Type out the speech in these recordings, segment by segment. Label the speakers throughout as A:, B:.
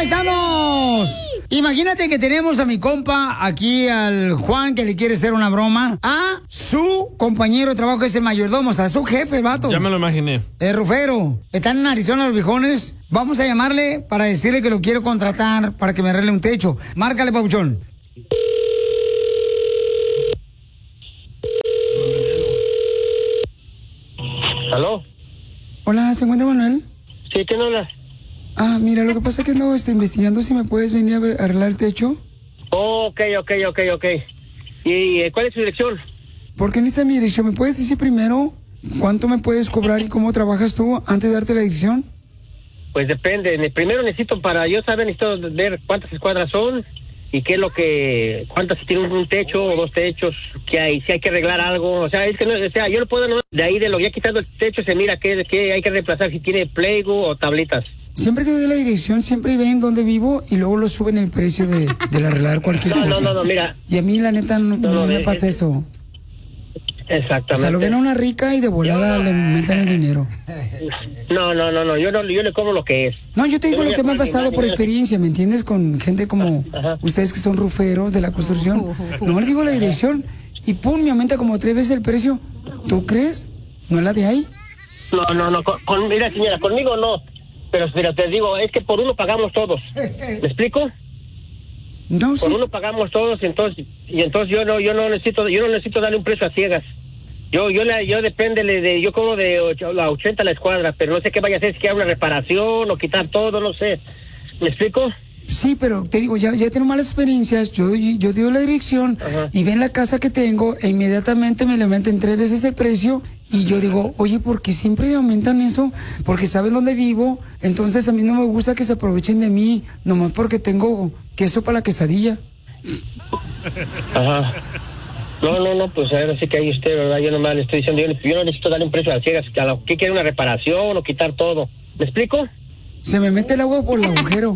A: paisanos! Imagínate que tenemos a mi compa aquí, al Juan, que le quiere hacer una broma a su compañero de trabajo, que es el mayordomo, o sea, su jefe, el vato.
B: Ya me lo imaginé.
A: El Rufero. Están en Arizona los viejones. Vamos a llamarle para decirle que lo quiero contratar para que me arregle un techo. Márcale, papuchón.
C: ¿Aló?
A: Hola, ¿se encuentra Manuel?
C: Sí, ¿quién habla?
A: Mira, lo que pasa es que ando investigando si me puedes venir a arreglar el techo.
C: Ok. ¿Y cuál es su dirección?
A: ¿Por qué necesitas mi dirección? ¿Me puedes decir primero cuánto me puedes cobrar y cómo trabajas tú antes de darte la dirección?
C: Pues depende. Primero necesito ver cuántas escuadras son y qué es lo que... cuántas, si tiene un techo o dos techos, que hay, si hay que arreglar algo. O sea, es que no, o sea, yo lo puedo... De ahí, de lo ya quitando el techo, se mira qué hay que reemplazar, si tiene playgo o tablitas.
A: Siempre que doy la dirección, siempre ven dónde vivo y luego lo suben el precio de arreglar cualquier cosa.
C: No, mira.
A: Y a mí, la neta, no me pasa eso.
C: Exactamente.
A: O sea, lo ven a una rica y de volada le meten el dinero.
C: No, yo le cobro lo que es.
A: No, yo te digo lo que me ha pasado por experiencia, ¿me entiendes? Con gente como ustedes que son ruferos de la construcción. No les digo la dirección y pum, me aumenta como 3 veces el precio. ¿Tú crees? ¿No es la de ahí?
C: No, mira, señora, conmigo no. Pero te digo, es que por uno pagamos todos. ¿Me explico?
A: No, sí.
C: Por uno pagamos todos, entonces yo no necesito darle un precio a ciegas. Yo depende yo cobro de 80 la escuadra, pero no sé qué vaya a hacer, si quiera una reparación o quitar todo, no sé. ¿Me explico?
A: Sí, pero te digo, ya tengo malas experiencias. Yo digo la dirección y ven la casa que tengo e inmediatamente me le meten 3 veces el precio. Y yo digo, oye, ¿por qué siempre aumentan eso? Porque saben dónde vivo. Entonces a mí no me gusta que se aprovechen de mí, nomás porque tengo queso para la quesadilla.
C: Ajá. No, pues ahora sí que ahí usted, ¿verdad? Yo nomás le estoy diciendo, yo no necesito darle un precio a ciegas, que quiere una reparación o quitar todo. ¿Me explico?
A: Se me mete el agua por el agujero.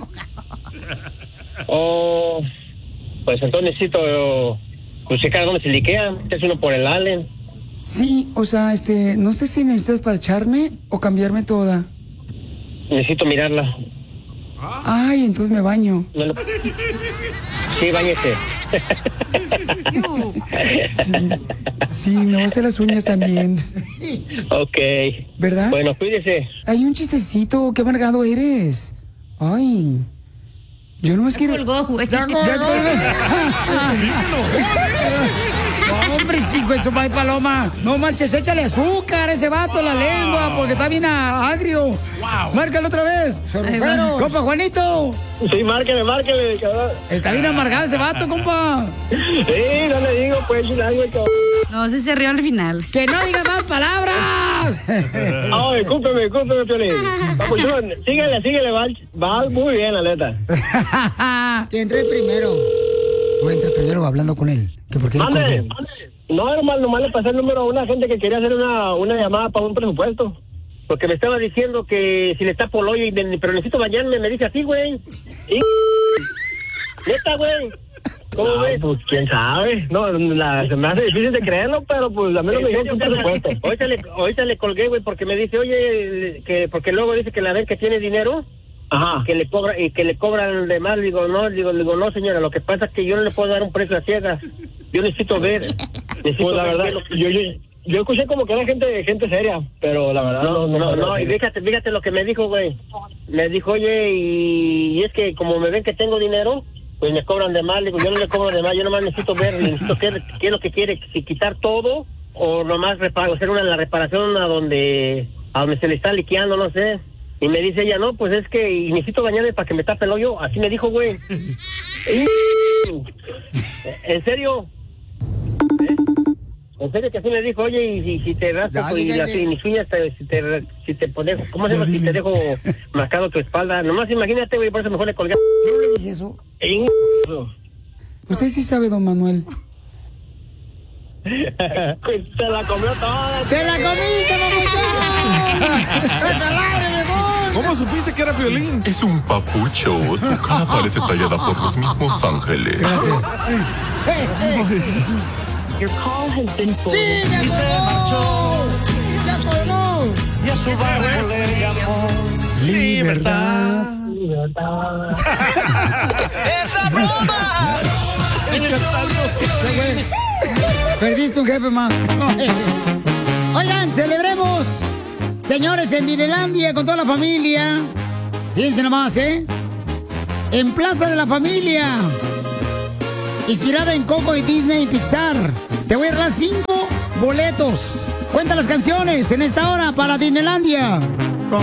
C: Pues entonces necesito checar dónde se liquea, es uno por el Allen.
A: Sí, o sea, no sé si necesitas parcharme o cambiarme toda.
C: Necesito mirarla.
A: Ay, entonces me baño.
C: Sí, báñese.
A: Sí, me voy a hacer las uñas también.
C: Ok.
A: ¿Verdad?
C: Bueno, cuídese.
A: Hay un chistecito, qué amargado eres. Ay. Yo no quiero...
D: Colgó, güey.
A: Ya colgó. No, hombre, hijo de su madre paloma. No manches, échale azúcar a ese vato en la lengua porque está bien agrio. Márcalo otra vez. Sorrufero. Compa Juanito.
C: Sí, márquele, cabrón.
A: Está bien amargado ese vato, compa.
C: Sí, no le digo, pues,
D: No, se rió al final.
A: ¡Que no diga más palabras!
C: Ay, discúlpeme, Piolín. Papuchón, síguele, va muy bien, la neta.
A: Que entre primero. Tú entras primero hablando con él. ¿Que por qué le colgó?
C: No, nomás le pasé el número a una gente que quería hacer una llamada para un presupuesto. Porque me estaba diciendo que si le tapo el hoyo, pero necesito bañarme, me dice así, güey. Neta, güey. ¿Cómo ves? Pues quién sabe. No, se me hace difícil de creerlo, pero pues a mí no me dijeron un presupuesto. Ahorita le colgué, güey, porque me dice, oye, porque luego dice que la ven que tiene dinero. Ajá. Que le cobran de más. Digo, no, señora, lo que pasa es que yo no le puedo dar un precio a ciegas. Yo necesito ver. Pues la verdad, yo escuché como que era gente seria, pero la verdad no. Y fíjate lo que me dijo, güey. Me dijo, oye, y es que como me ven que tengo dinero, pues me cobran de más. Digo, yo no le cobro de más, yo nomás necesito ver, qué es lo que quiere, si quitar todo o nomás hacer la reparación a donde se le está liqueando, no sé. Y me dice ella, no, pues es que necesito bañarme para que me tape el hoyo. Así me dijo, güey. ¿En serio? En serio que así me dijo, oye, y si te rasco y mis uñas, si te pones, ¿cómo se llama? Si te dejo marcado tu espalda. Nomás imagínate, güey, por eso mejor le colgué.
A: Yo no le dije eso. Usted sí sabe, don Manuel.
C: Te la comió toda.
A: ¡Te la comiste, mamuchón! ¡Échale aire, viejón!
B: ¿Cómo supiste que era Piolín?
E: Es un papucho. Su cara parece tallada por los mismos ángeles.
A: Gracias.
F: Your call has been
A: ¡Sí, ya colgó! ¡Ya colgó!
G: Y a su barco le llamó
A: Libertad.
C: ¡Esa broma!
A: Sí, güey. Perdiste un jefe más. Oigan, celebremos, señores, en Disneylandia con toda la familia. Fíjense nomás, ¿eh? En Plaza de la Familia, inspirada en Coco y Disney y Pixar. Te voy a regalar 5 boletos. Cuenta las canciones en esta hora para Disneylandia.